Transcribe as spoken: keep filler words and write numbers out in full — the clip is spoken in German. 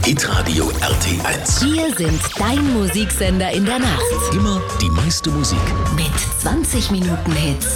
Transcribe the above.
Hitradio R T eins. Wir sind dein Musiksender in der Nacht. Immer die meiste Musik. Mit zwanzig Minuten Hits